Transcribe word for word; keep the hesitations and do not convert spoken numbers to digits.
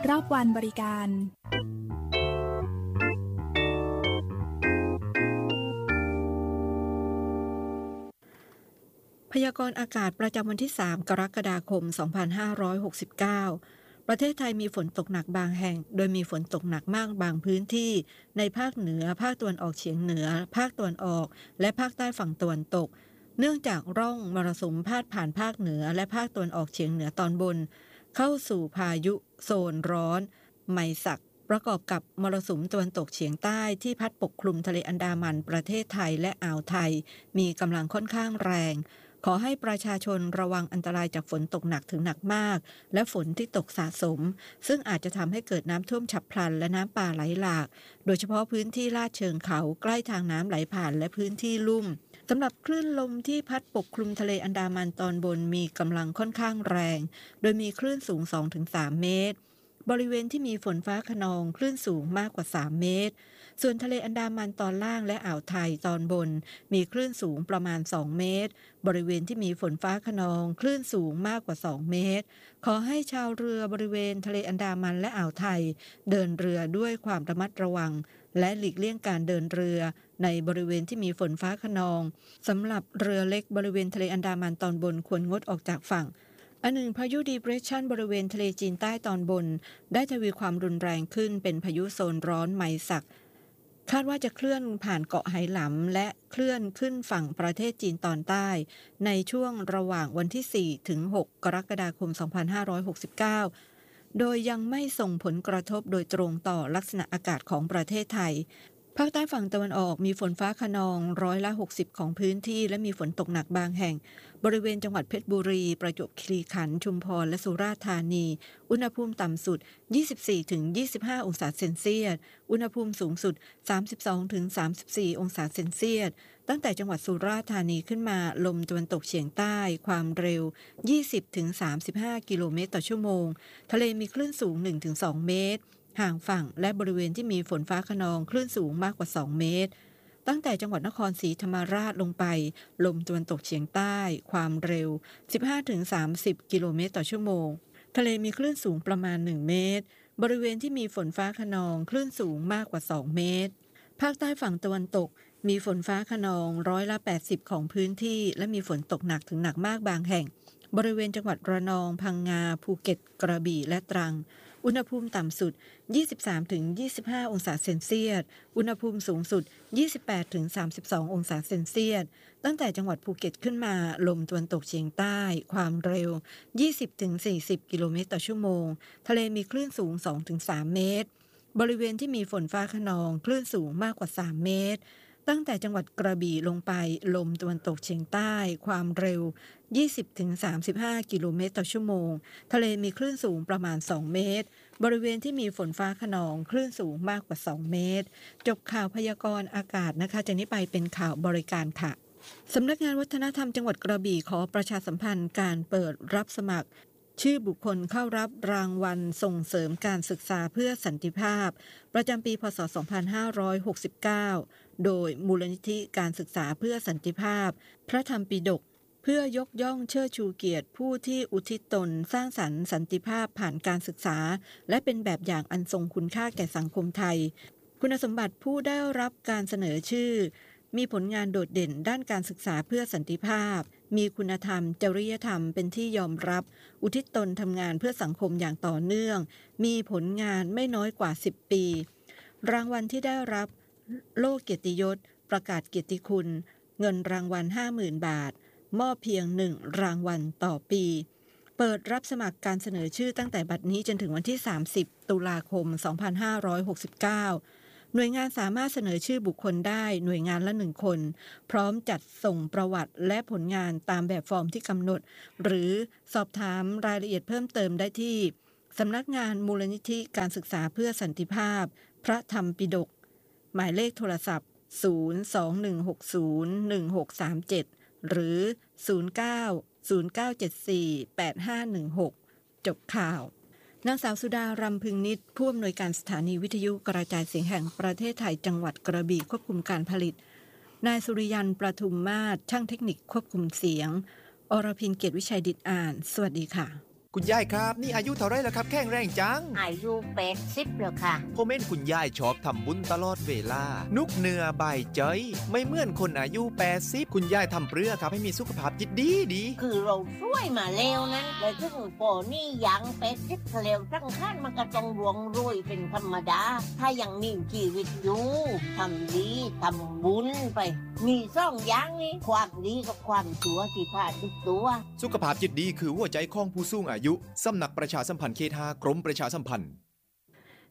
รอบวันบริการพยากรณ์อากาศประจำวันที่สามกรกฎาคมสองพันห้าร้อยหกสิบเก้าประเทศไทยมีฝนตกหนักบางแห่งโดยมีฝนตกหนักมากบางพื้นที่ในภาคเหนือภาคตะวันออกเฉียงเหนือภาคตะวันออกและภาคใต้ฝั่งตะวันตกเนื่องจากร่องมรสุมพาดผ่านภาคเหนือและภาคตะวันออกเฉียงเหนือตอนบนเข้าสู่พายุโซนร้อนไมสักประกอบกับมรสุมตะวันตกเฉียงใต้ที่พัดปกคลุมทะเลอันดามันประเทศไทยและอ่าวไทยมีกำลังค่อนข้างแรงขอให้ประชาชนระวังอันตรายจากฝนตกหนักถึงหนักมากและฝนที่ตกสะสมซึ่งอาจจะทำให้เกิดน้ำท่วมฉับพลันและน้ำป่าไหลหลากโดยเฉพาะพื้นที่ลาดเชิงเขาใกล้ทางน้ำไหลผ่านและพื้นที่ลุ่มสำหรับคลื่นลมที่พัดปกคลุมทะเลอันดามันตอนบนมีกำลังค่อนข้างแรงโดยมีคลื่นสูง สองถึงสาม เมตรบริเวณที่มีฝนฟ้าคะนองคลื่นสูงมากกว่าสามเมตรส่วนทะเลอันดามันตอนล่างและอ่าวไทยตอนบนมีคลื่นสูงประมาณสองเมตรบริเวณที่มีฝนฟ้าคะนองคลื่นสูงมากกว่าสองเมตรขอให้ชาวเรือบริเวณทะเลอันดามันและอ่าวไทยเดินเรือด้วยความระมัดระวังและหลีกเลี่ยงการเดินเรือในบริเวณที่มีฝนฟ้าคะนองสำหรับเรือเล็กบริเวณทะเลอันดามันตอนบนควรงดออกจากฝั่งอันหนึ่งพายุดีเพรสชันบริเวณทะเลจีนใต้ตอนบนได้ทวีความรุนแรงขึ้นเป็นพายุโซนร้อนไมสักคาดว่าจะเคลื่อนผ่านเกาะไหหลำและเคลื่อนขึ้นฝั่งประเทศจีนตอนใต้ในช่วงระหว่างวันที่สี่ถึงหกกรกฎาคมสองพันห้าร้อยหกสิบเก้าโดยยังไม่ส่งผลกระทบโดยตรงต่อลักษณะอากาศของประเทศไทยภาคใต้ฝั่งตะวันออกมีฝนฟ้าคะนองร้อยละหกสิบของพื้นที่และมีฝนตกหนักบางแห่งบริเวณจังหวัดเพชรบุรีประจวบคีรีขันธ์ชุมพรและสุราษฎร์ธานีอุณหภูมิต่ำสุด ยี่สิบสี่ถึงยี่สิบห้า องศาเซนเซียสอุณหภูมิสูงสุด สามสิบสองถึงสามสิบสี่ องศาเซนเซียสตั้งแต่จังหวัดสุราษฎร์ธานีขึ้นมาลมตะวันตกเฉียงใต้ความเร็ว ยี่สิบถึงสามสิบห้า กิโลเมตรต่อชั่วโมงทะเลมีคลื่นสูง หนึ่งถึงสอง เมตรห่างฝั่งและบริเวณที่มีฝนฟ้าคะนองคลื่นสูงมากกว่าสองเมตรตั้งแต่จังหวัดนครศรีธรรมราชลงไปลมตะวันตกเฉียงใต้ความเร็ว สิบห้าถึงสามสิบ กิโลเมตรต่อชั่วโมงทะเลมีคลื่นสูงประมาณหนึ่งเมตรบริเวณที่มีฝนฟ้าคะนองคลื่นสูงมากกว่าสองเมตรภาคใต้ฝั่งตะวันตกมีฝนฟ้าคะนองร้อยละแปดสิบของพื้นที่และมีฝนตกหนักถึงหนักมากบางแห่งบริเวณจังหวัดระนองพังงาภูเก็ตกระบี่และตรังอุณหภูมิต่ำสุด ยี่สิบสามถึงยี่สิบห้า องศาเซนเซียสอุณหภูมิสูงสุด ยี่สิบแปดถึงสามสิบสอง องศาเซนเซียสตั้งแต่จังหวัดภูเก็ตขึ้นมาลมตะวันตกเฉียงใต้ความเร็ว ยี่สิบถึงสี่สิบ กิโลเมตรต่อชั่วโมงทะเลมีคลื่นสูง สองถึงสาม เมตรบริเวณที่มีฝนฟ้าคะนองคลื่นสูงมากกว่าสามเมตรตั้งแต่จังหวัดกระบี่ลงไปลมตะวันตกเฉียงใต้ความเร็ว ยี่สิบถึงสามสิบห้า กิโลเมตรต่อชั่วโมงทะเลมีคลื่นสูงประมาณสองเมตรบริเวณที่มีฝนฟ้าคะนองคลื่นสูงมากกว่าสองเมตรจบข่าวพยากรณ์อากาศนะคะจากนี้ไปเป็นข่าวบริการค่ะสำนักงานวัฒนธรรมจังหวัดกระบี่ขอประชาสัมพันธ์การเปิดรับสมัครชื่อบุคคลเข้ารับรางวัลส่งเสริมการศึกษาเพื่อสันติภาพประจำปีพ.ศ. สองพันห้าร้อยหกสิบเก้าโดยมูลนิธิการศึกษาเพื่อสันติภาพพระธรรมปิฎกเพื่อยกย่องเชิดชูเกียรติผู้ที่อุทิศตนสร้างสรรค์สันติภาพผ่านการศึกษาและเป็นแบบอย่างอันทรงคุณค่าแก่สังคมไทยคุณสมบัติผู้ได้รับการเสนอชื่อมีผลงานโดดเด่นด้านการศึกษาเพื่อสันติภาพมีคุณธรรมจริยธรรมเป็นที่ยอมรับอุทิศตนทำงานเพื่อสังคมอย่างต่อเนื่องมีผลงานไม่น้อยกว่าสิบปีรางวัลที่ได้รับโล่เกียรติยศประกาศเกียรติคุณเงินรางวัล ห้าหมื่น บาทมอบเพียงหนึ่งรางวัลต่อปีเปิดรับสมัครการเสนอชื่อตั้งแต่บัดนี้จนถึงวันที่สามสิบตุลาคมสองพันห้าร้อยหกสิบเก้าหน่วยงานสามารถเสนอชื่อบุคคลได้หน่วยงานละหนึ่งคนพร้อมจัดส่งประวัติและผลงานตามแบบฟอร์มที่กำหนดหรือสอบถามรายละเอียดเพิ่มเติมได้ที่สำนักงานมูลนิธิการศึกษาเพื่อสันติภาพพระธรรมปิฎกหมายเลขโทรศัพท์ศูนย์ สอง หนึ่ง หก ศูนย์ หนึ่ง หก สาม เจ็ดหรือศูนย์ เก้า ศูนย์ เก้า เจ็ด สี่ แปด ห้า หนึ่ง หกจบข่าวนางสาวสุดารำพึงนิตผู้อำนวยการสถานีวิทยุกระจายเสียงแห่งประเทศไทยจังหวัดกระบี่ควบคุมการผลิตนายสุริยันประทุมมาศช่างเทคนิคควบคุมเสียงอรพินเกียรติวิชัยดิษฐ์อ่านสวัสดีค่ะคุณยายครับนี่อายุเท่าไรแล้วครับแข็งแรงจังอายุแปดสิบแล้วค่ะผมเห็นคุณยายชอบทำบุญตลอดเวลานุกเนื้อใบใจไม่เหมือนคนอายุแปดสิบคุณยายทำเพื่อครับให้มีสุขภาพจิตดีดีคือเราช่วยมาแล้วนั้นแต่ถึงป่อนี่ยังแปดสิบแล้วทั้งขั้นมันก็ต้องรวงรวยเป็นธรรมดาถ้ายังมีชีวิตอยู่ทำดีทำบุญไปมีซ่องอย่างนี้ความดีกับความชั่วที่ผ่านทุกตัวสุขภาพจิตดีคือหัวใจของผู้สูงอายุสำนักประชาสัมพันธ์เขตห้ากรมประชาสัมพันธ์